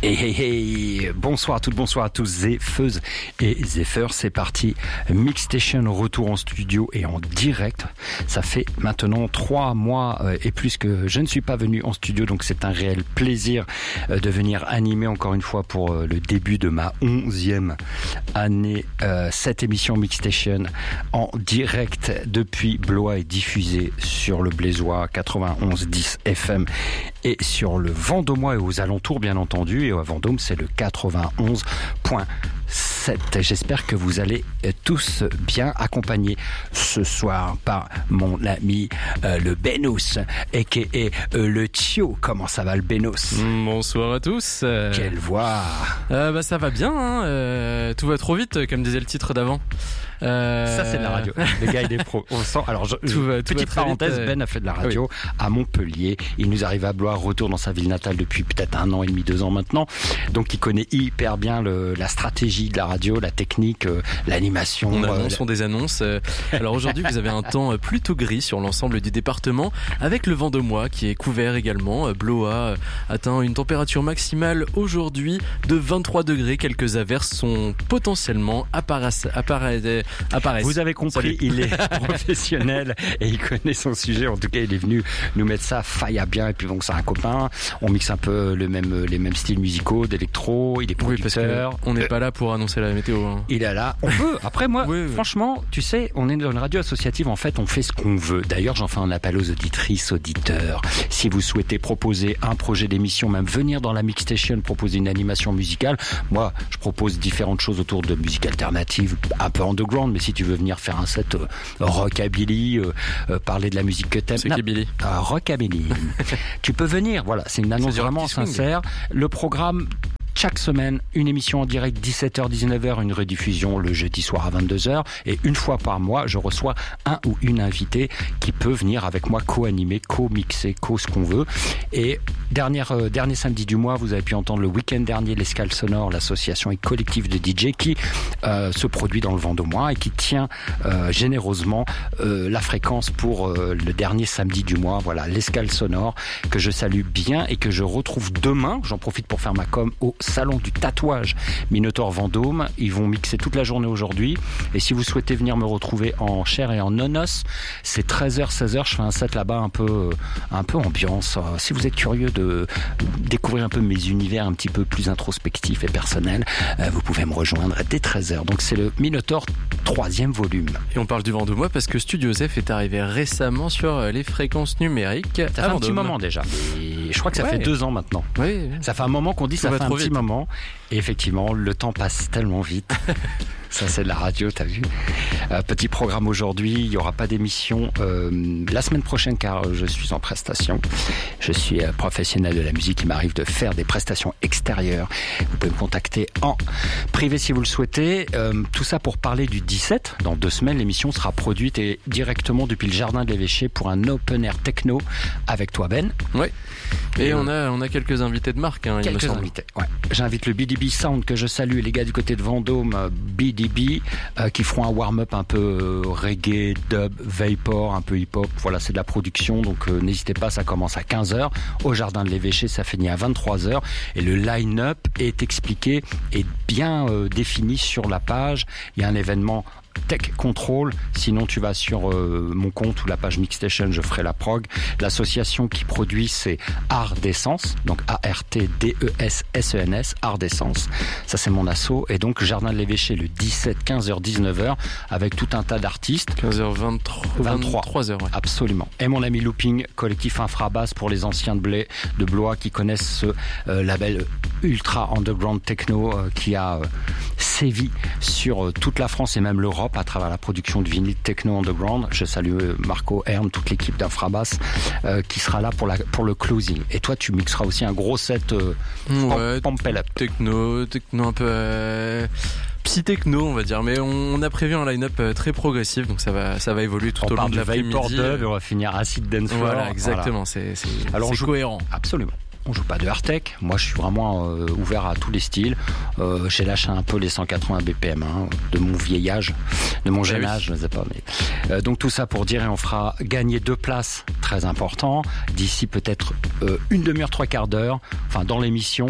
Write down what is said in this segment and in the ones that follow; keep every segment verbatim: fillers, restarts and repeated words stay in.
Hey, hey, hey, bonsoir à toutes, bonsoir à tous, Zépheuses et Zépheurs, c'est parti. Mixstation, retour en studio et en direct. Ça fait maintenant trois mois et plus que je ne suis pas venu en studio, donc c'est un réel plaisir de venir animer encore une fois pour le début de ma onzième année. Euh, cette émission Mixstation en direct depuis Blois est diffusée sur le Blésois quatre-vingt-onze dix F M et sur le Vendômois et aux alentours bien entendu, et à Vendôme c'est le quatre-vingt-onze point sept. J'espère que vous allez tous bien accompagnés ce soir par mon ami euh, le Benos et qui est euh, le Tio. Comment ça va le Benos? Bonsoir à tous. Euh... Quelle voix. euh, bah, Ça va bien, hein. euh, tout va trop vite comme disait le titre d'avant. Euh... Ça c'est de la radio. Le gars il est pro. On sent. Alors je... tout va, tout petite va parenthèse, vite, Ben a fait de la radio oui. à Montpellier. Il nous arrive à Blois, retour dans sa ville natale depuis peut-être un an et demi, deux ans maintenant. Donc il connaît hyper bien le, la stratégie de la radio, la technique, euh, l'animation. On euh, annonce, on désannonce. Euh, alors aujourd'hui vous avez un temps plutôt gris sur l'ensemble du département, avec le Vendômois qui est couvert également. Blois atteint une température maximale aujourd'hui de vingt-trois degrés. Quelques averses sont potentiellement apparaissent. apparaissent apparaissent. Vous avez compris, Salut. Il est professionnel et il connaît son sujet. En tout cas, il est venu nous mettre ça faille à bien. Et puis bon, c'est un copain. On mixe un peu le même, les mêmes styles musicaux, d'électro. Il est producteur. Oui, on n'est euh, pas là pour annoncer la météo. Hein. Il est là. On peut. Après, moi, oui, oui. franchement, tu sais, on est dans une radio associative. En fait, on fait ce qu'on veut. D'ailleurs, j'en fais un appel aux auditrices, auditeurs. Si vous souhaitez proposer un projet d'émission, même venir dans la Mixstation, proposer une animation musicale. Moi, je propose différentes choses autour de musique alternative, un peu underground, mais si tu veux venir faire un set euh, rockabilly, euh, euh, parler de la musique que t'aimes. C'est qui Billy euh, Rockabilly. Tu peux venir, voilà, c'est une annonce vraiment sincère. Le programme, chaque semaine, une émission en direct dix-sept heures dix-neuf heures, une rediffusion le jeudi soir à vingt-deux heures, et une fois par mois, je reçois un ou une invitée qui peut venir avec moi co-animer, co-mixer, co ce qu'on veut. Et dernière, euh, dernier samedi du mois, vous avez pu entendre le week-end dernier l'Escale Sonore, l'association et collectif de D J qui euh, se produit dans le Vendômois et qui tient euh, généreusement euh, la fréquence pour euh, le dernier samedi du mois. Voilà, l'Escale Sonore que je salue bien et que je retrouve demain. J'en profite pour faire ma com au salon du tatouage Minotaur Vendôme. Ils vont mixer toute la journée aujourd'hui. Et si vous souhaitez venir me retrouver en chair et en non-os, c'est treize heures, seize heures. Je fais un set là-bas un peu, un peu ambiance. Si vous êtes curieux de découvrir un peu mes univers un petit peu plus introspectifs et personnels, vous pouvez me rejoindre dès treize heures. Donc c'est le Minotaur troisième volume. Et on parle du Vendômois parce que Studio Zef est arrivé récemment sur les fréquences numériques. Ça fait un petit moment déjà. Et je crois que ça ouais. fait deux ans maintenant. Oui. Ça fait un moment qu'on dit ça, ça fait un petit moment. Et effectivement, le temps passe tellement vite. Ça, c'est de la radio, t'as vu. Euh, petit programme aujourd'hui, il n'y aura pas d'émission euh, la semaine prochaine car je suis en prestation. Je suis euh, professionnel de la musique, il m'arrive de faire des prestations extérieures. Vous pouvez me contacter en privé si vous le souhaitez. Euh, tout ça pour parler du dix-sept. Dans deux semaines, l'émission sera produite et directement depuis le Jardin de l'Évêché pour un open air techno avec toi, Ben. Oui. Et, et on a on a quelques invités de marque. Hein, quelques il me semble. invités. Ouais. J'invite le B D B Sound que je salue, les gars du côté de Vendôme, B D B, euh, qui feront un warm-up un peu euh, reggae, dub, vapor, un peu hip-hop. Voilà, c'est de la production, donc euh, n'hésitez pas, ça commence à quinze heures. Au Jardin de l'Évêché, ça finit à vingt-trois heures. Et le line-up est expliqué et bien euh, défini sur la page. Il y a un événement Tech Control, sinon tu vas sur euh, mon compte ou la page Mixstation, je ferai la prog. L'association qui produit c'est Art d'Essence, donc A R T D E S S E N S, Art d'Essence. Ça c'est mon asso. Et donc Jardin de l'Évêché le dix-sept, quinze heures, dix-neuf heures avec tout un tas d'artistes. quinze heures, vingt-trois, vingt-trois heures. Ouais. Absolument. Et mon ami Looping, collectif Infrabass pour les anciens de, Blé, de Blois qui connaissent ce euh, label ultra underground techno euh, qui a euh, sévi sur euh, toute la France et même l'Europe à travers la production de vinyle techno underground. Je salue Marco, Ern, toute l'équipe d'Infrabass euh, qui sera là pour, la, pour le closing. Et toi, tu mixeras aussi un gros set euh, ouais, pump up. Techno, techno un peu... Euh... psy-techno on va dire, mais on a prévu un line-up très progressif, donc ça va, ça va évoluer tout on au long de l'après-midi. On parle de Vapor Dub, on va finir Acid Dance Floor. Voilà, exactement, voilà. c'est, c'est, Alors c'est joue... cohérent. Absolument. On joue pas de hard-tech. Moi, je suis vraiment euh, ouvert à tous les styles. Euh, j'ai lâché un peu les cent quatre-vingts B P M hein, de mon vieil âge, de mon jeune âge, je ne sais pas. Mais... Euh, donc tout ça pour dire, et on fera gagner deux places, très important, d'ici peut-être euh, une demi-heure, trois quarts d'heure, enfin dans l'émission,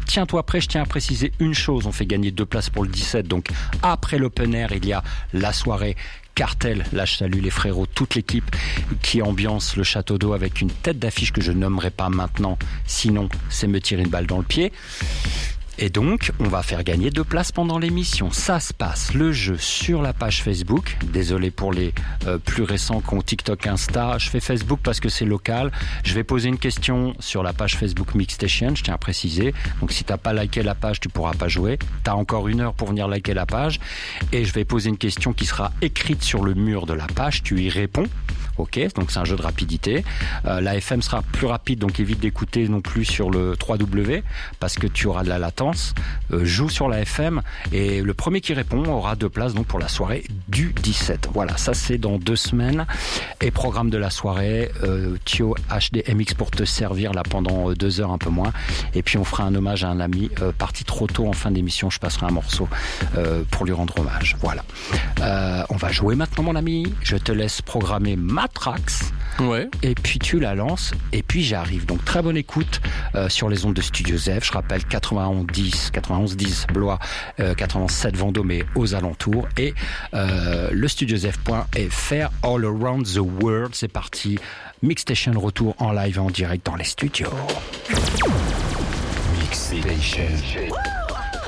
tiens-toi prêt, je tiens à préciser une chose, on fait gagner deux places pour le dix-sept, donc après l'open air, il y a la soirée Cartel. Là, je salue les frérots, toute l'équipe qui ambiance le château d'eau avec une tête d'affiche que je nommerai pas maintenant, sinon c'est me tirer une balle dans le pied. Et donc, on va faire gagner deux places pendant l'émission. Ça se passe, le jeu, sur la page Facebook. Désolé pour les euh, plus récents qui ont TikTok, Insta. Je fais Facebook parce que c'est local. Je vais poser une question sur la page Facebook Mixstation, je tiens à préciser. Donc, si t'as pas liké la page, tu pourras pas jouer. T'as encore une heure pour venir liker la page. Et je vais poser une question qui sera écrite sur le mur de la page. Tu y réponds. Ok, donc c'est un jeu de rapidité. Euh, la F M sera plus rapide, donc évite d'écouter non plus sur le trois W parce que tu auras de la latence. Euh, joue sur la F M et le premier qui répond aura deux places donc pour la soirée du dix-sept. Voilà, ça c'est dans deux semaines. Et programme de la soirée, euh, Thio H D M X pour te servir là pendant deux heures un peu moins. Et puis on fera un hommage à un ami euh, parti trop tôt en fin d'émission. Je passerai un morceau euh, pour lui rendre hommage. Voilà. Euh, on va jouer maintenant mon ami. Je te laisse programmer ma Trax. Ouais. Et puis tu la lances et puis j'arrive. Donc très bonne écoute euh, sur les ondes de Studio Zef. Je rappelle quatre-vingt-onze dix, quatre-vingt-onze dix Blois, euh, quatre-vingt-sept Vendôme et aux alentours et euh, le studiozef point f r all around the world. C'est parti. Mixstation retour en live et en direct dans les studios. Mixstation.